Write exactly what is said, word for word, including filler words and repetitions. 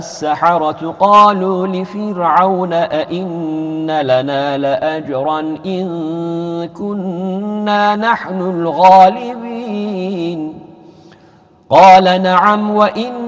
السحرة قالوا لفرعون أئن لنا لأجرا إن كنا نحن الغالبين قال نعم وإن